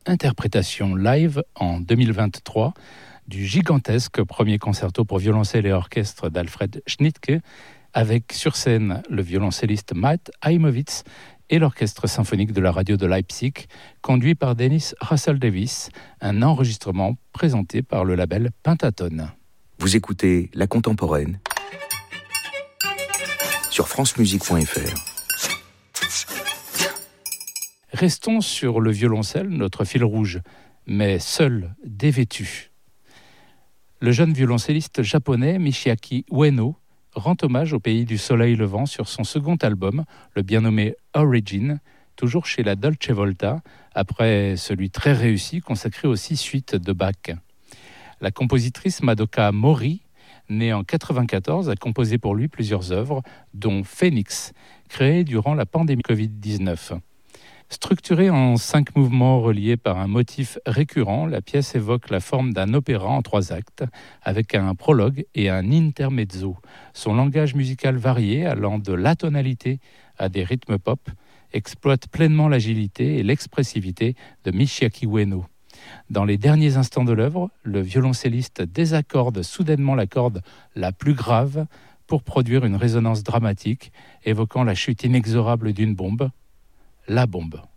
interprétation live en 2023 du gigantesque premier concerto pour violoncelle et orchestre d'Alfred Schnittke, avec sur scène le violoncelliste Matt Heimowitz et l'orchestre symphonique de la radio de Leipzig, conduit par Dennis Russell Davis, un enregistrement présenté par le label Pentatone. Vous écoutez La Contemporaine sur francemusique.fr. Restons sur le violoncelle, notre fil rouge, mais seul, dévêtu. Le jeune violoncelliste japonais Michiaki Ueno rend hommage au pays du soleil levant sur son second album, le bien nommé Origin, toujours chez la Dolce Volta, après celui très réussi consacré aux 6 suites de Bach. La compositrice Madoka Mori, née en 1994, a composé pour lui plusieurs œuvres, dont Phoenix, créée durant la pandémie Covid-19. Structurée en 5 mouvements reliés par un motif récurrent, la pièce évoque la forme d'un opéra en 3 actes, avec un prologue et un intermezzo. Son langage musical varié, allant de l'atonalité à des rythmes pop, exploite pleinement l'agilité et l'expressivité de Michiaki Ueno. Dans les derniers instants de l'œuvre, le violoncelliste désaccorde soudainement la corde la plus grave pour produire une résonance dramatique, évoquant la chute inexorable d'une bombe, la bombe.